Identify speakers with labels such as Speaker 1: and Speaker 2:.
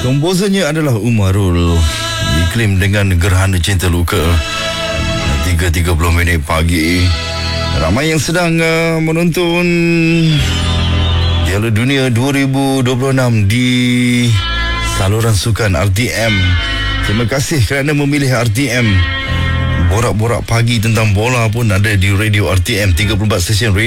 Speaker 1: Komposernya adalah Umarul. Diklaim dengan gerhana cinta luka. 3.30 minit pagi. Ramai yang sedang menonton Piala Dunia 2026 di saluran sukan RTM. Terima kasih kerana memilih RTM. Borak-borak pagi tentang bola pun ada di radio RTM. 34 stesen radio